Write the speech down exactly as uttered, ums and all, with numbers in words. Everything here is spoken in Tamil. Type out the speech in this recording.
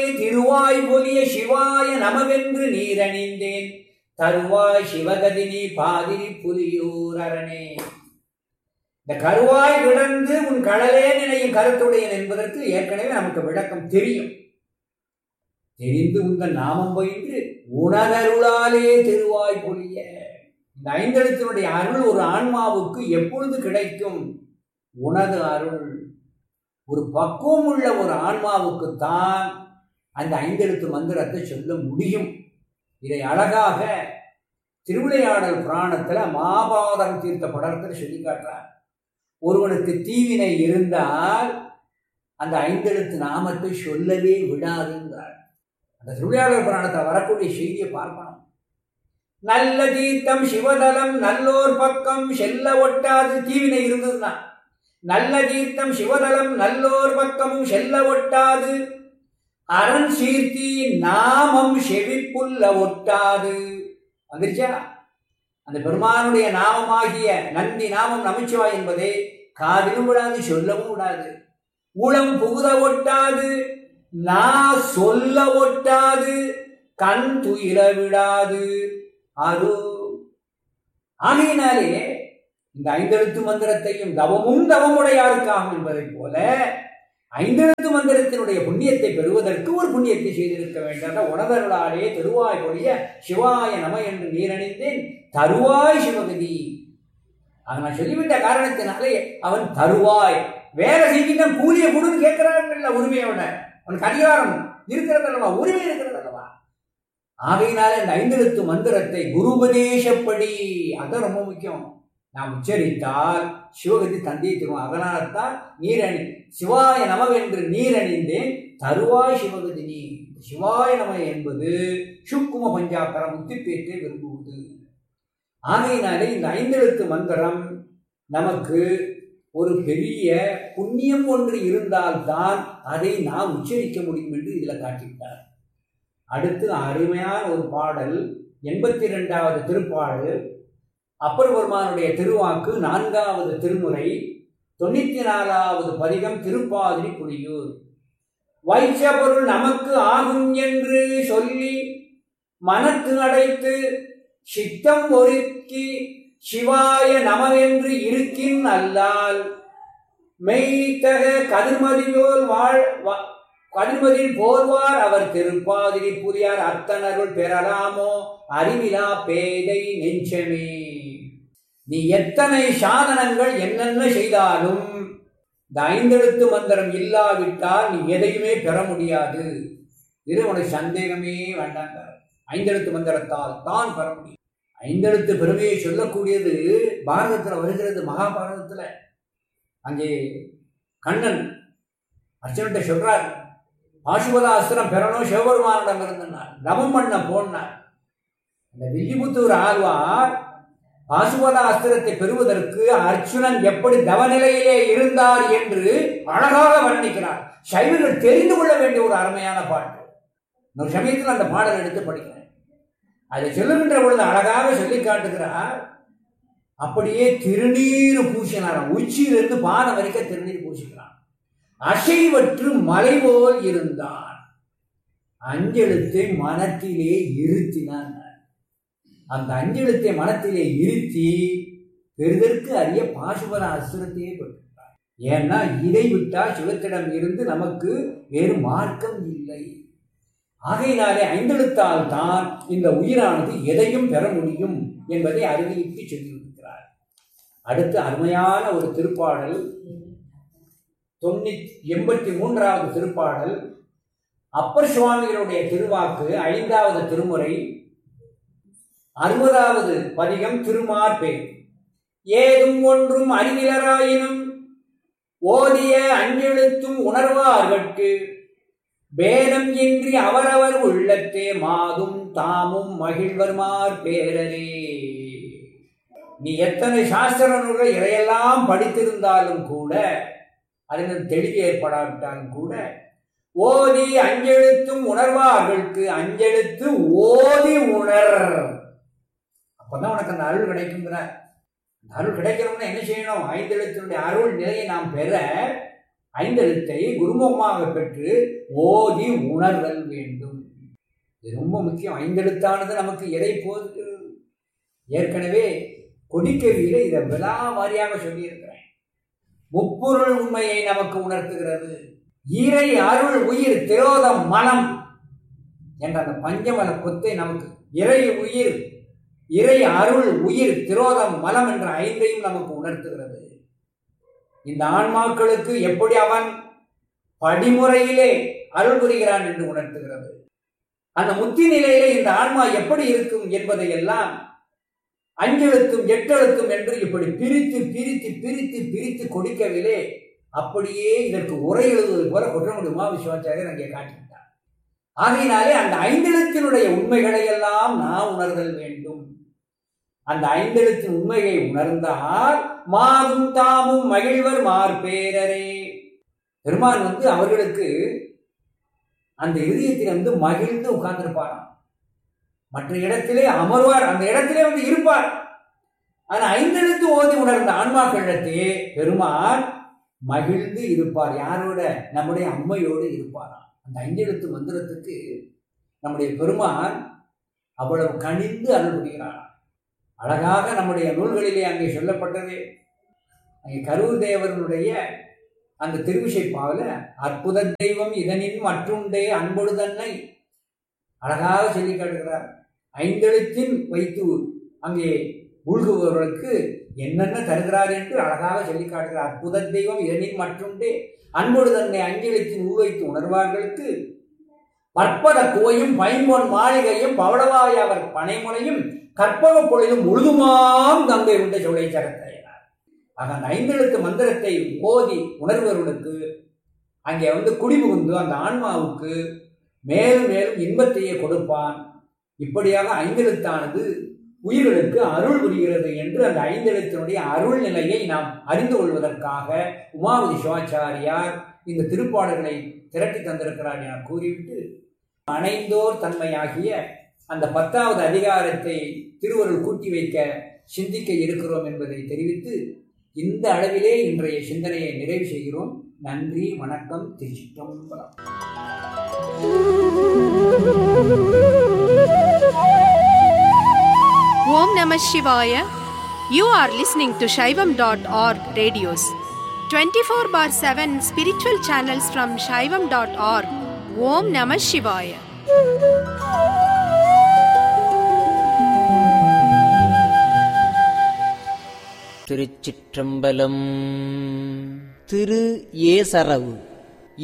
திருவாய் பொலிய சிவாய நமவென்று நீரணிந்தேன் தருவாய் சிவகதினி பாதிரி புலியூர் அரணே. இந்த கருவாய் கிடந்து உன் கடலே நினையும் கருத்துடையன் என்பதற்கு ஏற்கனவே நமக்கு விளக்கம் தெரியும். தெரிந்து உங்கள் நாமம் பயின்று உணரருளாலே திருவாய் பொலிய. இந்த ஐந்தெழுத்தினுடைய அருள் ஒரு ஆன்மாவுக்கு எப்பொழுது கிடைக்கும்? உனது அருள். ஒரு பக்குவம் உள்ள ஒரு ஆன்மாவுக்கு தான் அந்த ஐந்தெழுத்து மந்திரத்தை சொல்ல முடியும். இதை அழகாக திருவிளையாடல் புராணத்தில் மாபாதம் தீர்த்த படத்தில் சொல்லி காட்டுறார். ஒருவனுக்கு தீவினை இருந்தால் அந்த ஐந்தெழுத்து நாமத்தை சொல்லவே விடாதுங்கிறார். அந்த திருவிளையாடல் புராணத்தில் வரக்கூடிய செய்தியை பார்க்கணும். நல்ல தீர்த்தம் சிவதலம் நல்லோர் பக்கம் செல்ல ஒட்டாது. தீவினை இருந்ததுன்னா நல்ல தீர்த்தம் சிவதலம் நல்லோர் பக்கமும் செல்ல ஒட்டாது. அரண் சீர்த்தி நாமம் செவிப்புள்ள ஒட்டாது. வந்துருச்சா? அந்த பெருமானுடைய நாமமாகிய நந்தி நாமம் நமச்சிவாய் என்பதை காதிலும் விடாது, சொல்லவும் விடாது. உளம் புகுத ஒட்டாது, நா சொல்ல ஒட்டாது, கண் துயில விடாது. அது ஆகையினாலே இந்த ஐந்தெழுத்து மந்திரத்தையும் தவமும் தவமுடையாருக்காகும் என்பதை போல ஐந்தெழுத்து மந்திரத்தினுடைய புண்ணியத்தை பெறுவதற்கு ஒரு புண்ணியத்தை செய்திருக்க வேண்டும். உணவர்களாலே தருவாய் பொழிய சிவாய நம என்று நீரணிந்தேன் தருவாய் சிவகதி. ஆக நான் சொல்லிவிட்ட காரணத்தினாலே அவன் தருவாய் வேலை செய்கின்ற கூலிய கொடுன்னு கேட்கிறான். உரிமையோட அவனுக்கு அதிகாரம் இருக்கிறது அல்லவா, உரிமை இருக்கிறது அல்லவா. ஆகையினால இந்த ஐந்தெழுத்து மந்திரத்தை குருபதேசப்படி, அதான் ரொம்ப முக்கியம். நாம் உச்சரித்தால் சிவகதி தந்தையை தருவோம். அதனால்தான் நீரணி சிவாய நமவென்று நீரணிந்தேன் தருவாய் சிவகதி நீ. சிவாய நம என்பது சுக்கும பஞ்சாக்கரம் முத்திப்பேற்றை விரும்புவது. ஆகையினாலே இந்த ஐந்தெழுத்து மந்திரம் நமக்கு ஒரு பெரிய புண்ணியம் ஒன்று இருந்தால்தான் அதை நாம் உச்சரிக்க முடியும் என்று இதில் காட்டிவிட்டார். அடுத்து அருமையான ஒரு பாடல், எண்பத்தி இரண்டாவது திருப்பாடல், அப்பர் பெருமானுடைய திருவாக்கு, நான்காவது திருமுறை, தொண்ணூத்தி நாலாவது பதிகம், திருப்பாதிரி புலியூர். வைச்ச பொருள் நமக்கு ஆகும் என்று சொல்லி மனத்து அடைத்து சித்தம் ஒருக்கி சிவாய நமவென்று இருக்கின் அல்லால் மெய்த்தக கதிர்மதியோல் வாழ் கதிர்மதியில் போர்வார் அவர் திருப்பாதிரி புரியார் அத்தனருள் பெறலாமோ அறிவிலா பேதை நெஞ்சமே. நீ எத்தனை சாதனங்கள் என்னென்ன செய்தாலும் இந்த ஐந்தெழுத்து மந்திரம் இல்லாவிட்டால் நீ எதையுமே பெற முடியாது. இது உனக்கு சந்தேகமே வேண்டாங்க. ஐந்தெழுத்து மந்திரத்தால் தான் பெற முடியும். ஐந்தெழுத்து பெருமையை சொல்லக்கூடியது பாரதத்தில் வருகிறது. மகாபாரதத்தில் அங்கே கண்ணன் அர்ஜுனன்ட்ட சொல்றார், பாசுபதாஸ்திரம் பெறணும் சிவபெருமானிடம் இருந்தார், தவம் பண்ண போனார். அந்த வில்லிபுத்தூர் ஆழ்வார் பாசுபதாஸ்திரத்தை பெறுவதற்கு அர்ஜுனன் எப்படி தவநிலையிலே இருந்தார் என்று அழகாக வர்ணிக்கிறார். சைவர்கள் தெரிந்து கொள்ள வேண்டிய ஒரு அருமையான பாட்டு. ஒரு சமயத்தில் அந்த பாடல் எடுத்து படிக்கிறேன். அதை சொல்லுகின்ற பொழுது அழகாக சொல்லி காட்டுகிறார். அப்படியே திருநீர் பூசினாராம். உச்சியிலிருந்து பாதம் வரைக்கும் திருநீர் பூசிக்கிறான். அசைவற்று மலை போல் இருந்தான். அஞ்செழுத்தை மனத்திலே இருத்தினான். அந்த அஞ்செழுத்தை மனத்திலே இருத்தி பெறுதற்கு அறிய பாசுபத அசுரத்தையே பெற்றார். ஏன்னா இதை விட்டால் சிவத்திடம் இருந்து நமக்கு வேறு மார்க்கம் இல்லை. ஆகையினாலே ஐந்தெழுத்தால் தான் இந்த உயிரானது எதையும் பெற முடியும் என்பதை அறிவித்து சொல்லியிருக்கிறார். அடுத்து அருமையான ஒரு திருப்பாடல், தொண்ணூத்தி எண்பத்தி மூன்றாவது திருப்பாடல், அப்பர் சுவாமிகளுடைய திருவாக்கு, ஐந்தாவது திருமுறை, அறுபதாவது பதிகம், திருமார்பே. ஏதும் ஒன்றும் அறிவிலராயினும் ஓதிய அஞ்செழுத்தும் உணர்வார்கட்கு பேதம் இன்றி அவரவர் உள்ளத்தே மாதும் தாமும் மகிழ்வர்மார் பேரரே. நீ எத்தனை சாஸ்திர நூல்கள் இதையெல்லாம் படித்திருந்தாலும் கூட, அதனால் தெளிவு ஏற்படாவிட்டாலும் கூட, ஓதி அஞ்செழுத்தும் உணர்வார்களுக்கு அஞ்செழுத்து ஓதி உணர். அப்பதான் உனக்கு அந்த அருள் கிடைக்குங்கிற. அந்த அருள் கிடைக்கணும்னா என்ன செய்யணும்? ஐந்தெழுத்தினுடைய அருள் நிலையை நாம் பெற ஐந்தெழுத்தை குருமுகமாக பெற்று ஓதி உணர்தல் வேண்டும். இது ரொம்ப முக்கியம். ஐந்தெழுத்தானது நமக்கு எதை போது ஏற்கனவே கொடிக்கவியில இதை விழா வாரியாக சொல்லியிருக்கிறேன். முப்பொருள் உண்மையை நமக்கு உணர்த்துகிறது. இறை அருள் உயிர் திரோதம் மனம் என்ற அந்த பஞ்சமல கொத்தை நமக்கு இறை உயிர் இறை அருள் உயிர் திரோதம் மலம் என்ற ஐந்தையும் நமக்கு உணர்த்துகிறது. இந்த ஆன்மாக்களுக்கு எப்படி அவன் படிமுறையிலே அருள் புரிகிறான் என்று உணர்த்துகிறது. அந்த முத்தி நிலையிலே இந்த ஆன்மா எப்படி இருக்கும் என்பதை எல்லாம் அஞ்செழுத்தும் எட்டெழுத்தும் என்று இப்படி பிரித்து பிரித்து பிரித்து பிரித்து கொடுக்கவில்லை. அப்படியே இதற்கு உரை எழுதுவது போல குற்றமுடி உமாவிஸ்வாச்சாரியர் அங்கே காட்டிவிட்டார். ஆகையினாலே அந்த ஐந்தெழுத்தினுடைய உண்மைகளை எல்லாம் நாம் உணர்தல் வேண்டும். அந்த ஐந்தெழுத்தின் உண்மையை உணர்ந்தால் மாவும் தாமும் மகிழ்வர் மார்பேரரே. பெருமான் வந்து அவர்களுக்கு அந்த இதயத்தில் வந்து மகிழ்ந்து உட்கார்ந்திருப்பாராம். மற்ற இடத்திலே அமர்வார், அந்த இடத்திலே வந்து இருப்பார். ஆனா ஐந்தெழுத்து ஓதி உணர்ந்த ஆன்மாக்களிடத்தே பெருமான் மகிழ்ந்து இருப்பார். யாரோட? நம்முடைய அம்மையோடு இருப்பாராம். அந்த ஐந்தெழுத்து மந்திரத்துக்கு நம்முடைய பெருமான் அவ்வளவு கனிந்து அருள் புரிகிறாராம். அழகாக நம்முடைய நூல்களிலே அங்கே சொல்லப்பட்டது. அங்கே கரூர் தேவனுடைய அந்த திருவிசைப்பாவில் அற்புத தெய்வம் இதனின் மற்றுண்டே அன்பொடு தன்னை அழகாக சொல்லி காட்டுகிறார். ஐந்தெழுத்தின் வைத்து அங்கே உள்குபவர்களுக்கு என்னென்ன தருகிறார் என்று அழகாக சொல்லி காட்டுகிறார். அற்புத தெய்வம் இதனின் மற்றுண்டே அன்பொடு தன்னை அஞ்செழுத்தின் உள்வைத்து உணர்வார்களுக்கு பற்பத குவையும் பைம்பொன் மாளிகையும் பவளவாய் அவர் பனைமுனையும் கற்பக பொழுதும் முழுதுமாம் கங்கை உண்ட சோலை சரத்தையினார். ஆக அந்த ஐந்தெழுத்து மந்திரத்தை ஓதி உணர்வர்களுக்கு அங்கே வந்து குடிபுகுந்து அந்த ஆன்மாவுக்கு மேலும் மேலும் இன்பத்தையே கொடுப்பான். இப்படியாக ஐந்தெழுத்தானது உயிர்களுக்கு அருள் புரிகிறது என்று அந்த ஐந்தெழுத்தினுடைய அருள் நிலையை நாம் அறிந்து கொள்வதற்காக உமாபதி சிவாச்சாரியார் இந்த திருப்பாடல்களை திரட்டி தந்திருக்கிறார் என கூறிவிட்டு, அணைந்தோர் தன்மையாகிய அந்த பத்தாவது அதிகாரத்தை திருவருள் கூட்டி வைக்க சிந்திக்க இருக்கிறோம் என்பதை தெரிவித்து இந்த அளவிலே இன்றைய சிந்தனையை நிறைவு செய்கிறோம். நன்றி, வணக்கம், திருச்சிற்றம்பலம். Om Namah Shivaya. You are listening to Shaivam dot org radios. twenty-four bar seven spiritual channels from Shaivam dot org. Om Namah Shivaya. Thiruchitrambalam. Thiru ஏசரவு